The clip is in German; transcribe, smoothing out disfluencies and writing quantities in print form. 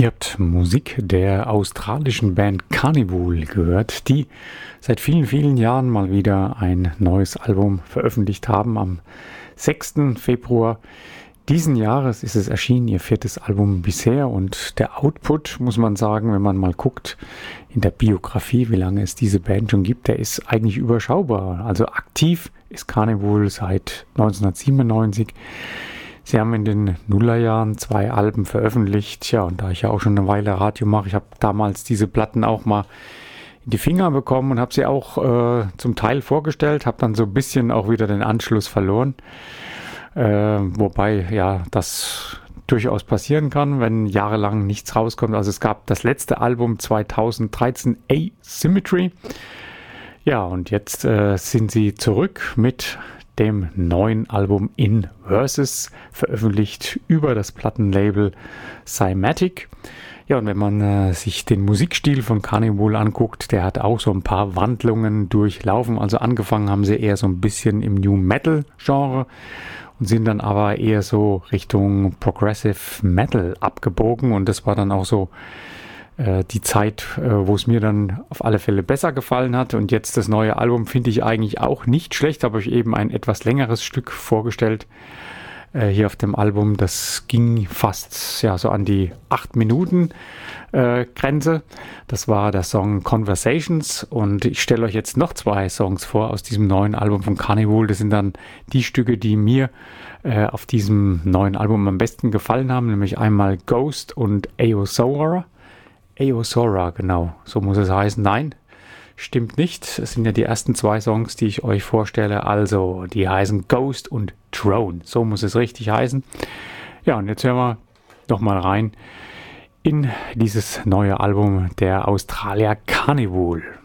Ihr habt Musik der australischen Band Carnival gehört, die seit vielen, vielen Jahren mal wieder ein neues Album veröffentlicht haben. Am 6. Februar diesen Jahres ist es erschienen, ihr viertes Album bisher, und der Output, muss man sagen, wenn man mal guckt in der Biografie, wie lange es diese Band schon gibt, der ist eigentlich überschaubar. Also aktiv ist Carnival seit 1997. Sie haben in den Nullerjahren 2 Alben veröffentlicht. Ja, und da ich ja auch schon eine Weile Radio mache, ich habe damals diese Platten auch mal in die Finger bekommen und habe sie auch zum Teil vorgestellt, habe dann so ein bisschen auch wieder den Anschluss verloren. Wobei ja das durchaus passieren kann, wenn jahrelang nichts rauskommt. Also es gab das letzte Album 2013, Asymmetry. Ja, und jetzt sind sie zurück mit dem neuen Album In Verses, veröffentlicht über das Plattenlabel Cymatic. Ja, und wenn man sich den Musikstil von Carnival anguckt, der hat auch so ein paar Wandlungen durchlaufen. Also angefangen haben sie eher so ein bisschen im New Metal Genre und sind dann aber eher so Richtung Progressive Metal abgebogen, und das war dann auch so die Zeit, wo es mir dann auf alle Fälle besser gefallen hat. Und jetzt das neue Album finde ich eigentlich auch nicht schlecht. Habe ich eben ein etwas längeres Stück vorgestellt hier auf dem Album. Das ging fast ja so an die 8 Minuten Grenze. Das war der Song Conversations, und ich stelle euch jetzt noch 2 Songs vor aus diesem neuen Album von Carnival. Das sind dann die Stücke, die mir auf diesem neuen Album am besten gefallen haben, nämlich einmal Ghost und Eosora. Eosora, genau, so muss es heißen. Nein, stimmt nicht. Es sind ja die ersten 2 Songs, die ich euch vorstelle. Also, die heißen Ghost und Drone. So muss es richtig heißen. Ja, und jetzt hören wir noch mal rein in dieses neue Album der Australier Carnival.